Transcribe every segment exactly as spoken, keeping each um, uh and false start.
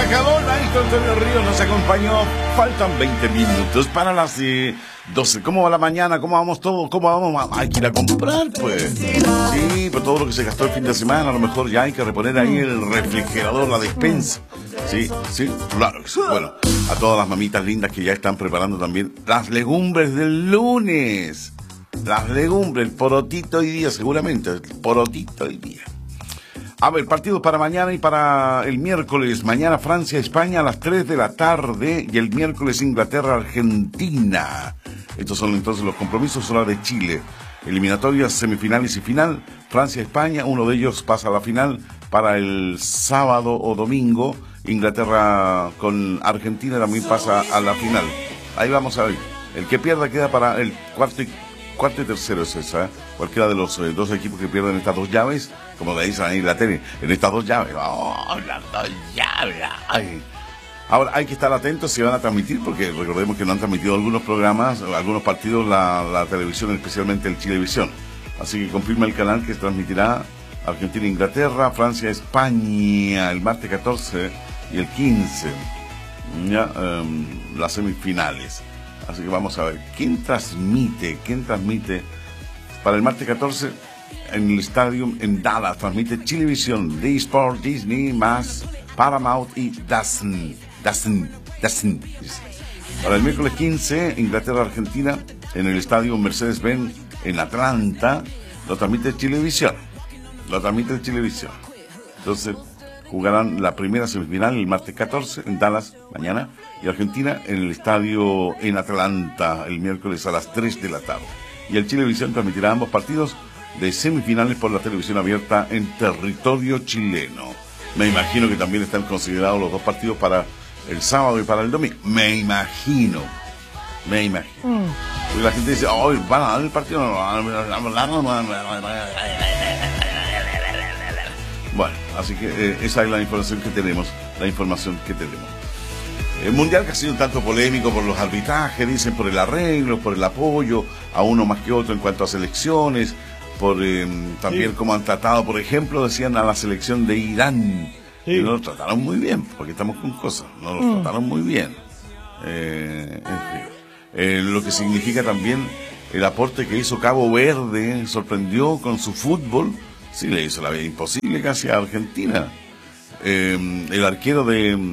acabó, maestro Antonio Ríos nos acompañó. Faltan veinte minutos para las eh, doce. ¿Cómo va la mañana? ¿Cómo vamos todos? ¿Cómo vamos? Hay que ir a comprar, pues. Sí, por todo lo que se gastó el fin de semana, a lo mejor ya hay que reponer ahí el refrigerador, la despensa. Sí, sí, claro que sí. Bueno, a todas las mamitas lindas que ya están preparando también las legumbres del lunes. Las legumbres, el porotito hoy día, seguramente. El porotito hoy día. A ver, partidos para mañana y para el miércoles. Mañana Francia-España a las tres de la tarde y el miércoles Inglaterra-Argentina. Estos son entonces los compromisos, son la de Chile. Eliminatorias, semifinales y final. Francia-España, uno de ellos pasa a la final para el sábado o domingo. Inglaterra con Argentina también pasa a la final. Ahí vamos a ver. El que pierda queda para el cuarto y, cuarto y tercero es esa. ¿eh? Cualquiera de los eh, dos equipos que pierden estas dos llaves, como le dicen ahí en la tele, en estas dos llaves. ¡Oh, las dos llaves! Ay. Ahora, hay que estar atentos si van a transmitir, porque recordemos que no han transmitido algunos programas, algunos partidos, la, la televisión, especialmente el Chilevisión. Así que confirma el canal que transmitirá Argentina-Inglaterra, Francia-España, el martes catorce y el quince, ya, um, las semifinales. Así que vamos a ver, ¿quién transmite? ¿Quién transmite? Para el martes catorce, en el estadio en Dallas, transmite Chilevisión, D Sport, Disney, más Paramount y D A Z N. D A Z N, D A Z N. Para el miércoles quince, Inglaterra-Argentina, en el estadio Mercedes-Benz, en Atlanta, lo transmite Chilevisión. Lo transmite Chilevisión. Entonces, jugarán la primera semifinal el martes catorce en Dallas, mañana, y Argentina en el estadio en Atlanta, el miércoles a las tres de la tarde. Y el Chilevisión transmitirá ambos partidos de semifinales por la televisión abierta en territorio chileno. Me imagino que también están considerados los dos partidos para el sábado y para el domingo. Me imagino. Me imagino. Mm. Porque la gente dice, oh, van a dar el partido. Bueno, así que eh, esa es la información que tenemos. La información que tenemos. El Mundial que ha sido un tanto polémico por los arbitrajes, dicen por el arreglo, por el apoyo a uno más que otro en cuanto a selecciones, por eh, también sí. Cómo han tratado, por ejemplo, decían a la selección de Irán, sí. Que no lo trataron muy bien, porque estamos con cosas, no lo mm. trataron muy bien. Eh, en fin. eh, lo que significa también el aporte que hizo Cabo Verde, sorprendió con su fútbol, sí le hizo la vida imposible casi a Argentina. Eh, el arquero de...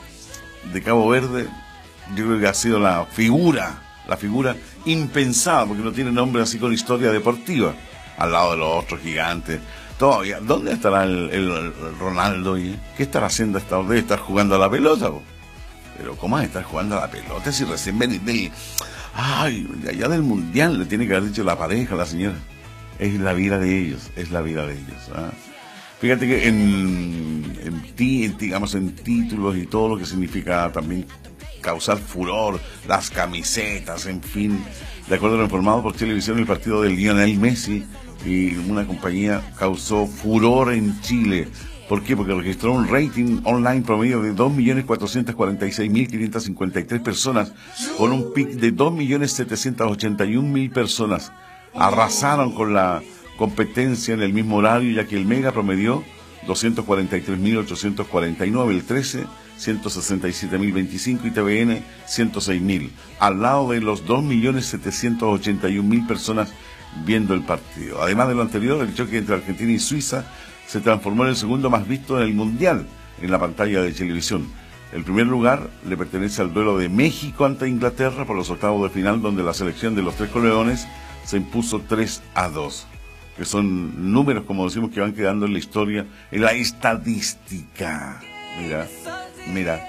de Cabo Verde, yo creo que ha sido la figura, la figura impensada, porque no tiene nombre así con historia deportiva, al lado de los otros gigantes. Todavía, ¿dónde estará el, el, el Ronaldo? ¿Eh? ¿Qué estará haciendo esta hora? ¿Debe estar jugando a la pelota? ¿O? Pero ¿cómo es estar jugando a la pelota si recién ven del, ay, de allá del Mundial le tiene que haber dicho la pareja, la señora? Es la vida de ellos, es la vida de ellos. ¿Ah? Fíjate que en, en, ti, en, digamos, en títulos y todo lo que significa también causar furor, las camisetas, en fin, de acuerdo a lo informado por Chilevisión, el partido de Lionel Messi y una compañía causó furor en Chile. ¿Por qué? Porque registró un rating online promedio de dos millones cuatrocientos cuarenta y seis mil quinientos cincuenta y tres personas, con un pic de dos millones setecientos ochenta y un mil personas. Arrasaron con la competencia en el mismo horario, ya que el Mega promedió doscientos cuarenta y tres mil ochocientos cuarenta y nueve, el trece ciento sesenta y siete mil veinticinco y T V N ciento seis mil, al lado de los dos millones setecientos ochenta y un mil personas viendo el partido. Además de lo anterior, el choque entre Argentina y Suiza se transformó en el segundo más visto en el Mundial en la pantalla de Chilevisión. El primer lugar le pertenece al duelo de México ante Inglaterra por los octavos de final, donde la selección de los Tres Coleones se impuso tres a dos. Que son números, como decimos, que van quedando en la historia, en la estadística. Mira, mira,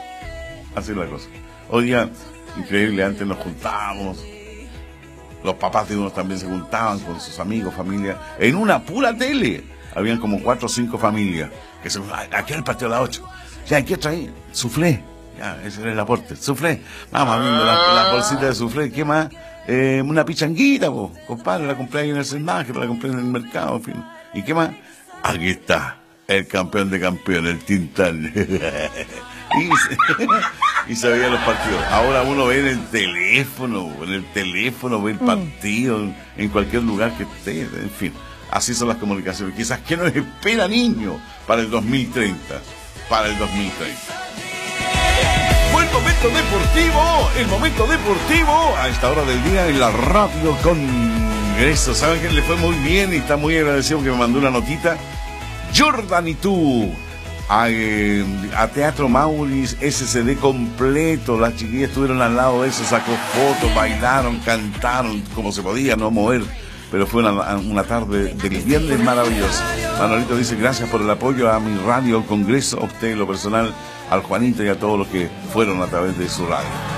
así es la cosa. Hoy día, increíble, antes nos juntábamos, los papás de unos también se juntaban con sus amigos, familia, en una pura tele. Habían como cuatro o cinco familias, que se aquí el partido de las ocho, ya, aquí trae suflé, ya, ese era el aporte, suflé, vamos viendo la, la bolsita de suflé, ¿qué más? Eh, una pichanguita, vos, compadre, la compré ahí en el Selmaje, la compré en el mercado, en fin. ¿Y qué más? Aquí está, el campeón de campeones, el Tintán. y, se, y se veían los partidos. Ahora uno ve en el teléfono, en el teléfono ve el partido, en, en cualquier lugar que esté, en fin. Así son las comunicaciones. Quizás, ¿qué nos espera, niño, para el dos mil treinta? Para el dos mil treinta. momento deportivo, el momento deportivo a esta hora del día en la radio Congreso. ¿Saben que le fue muy bien y está muy agradecido que me mandó una notita? Jordan y tú a, eh, a Teatro Maurice, S C D completo. Las chiquillas estuvieron al lado de eso, sacó fotos, bailaron, cantaron como se podía, no mover. Pero fue una, una tarde de viernes maravillosa. Manolito dice gracias por el apoyo a mi radio Congreso, a usted en lo personal, al Juanito y a todos los que fueron a través de su radio.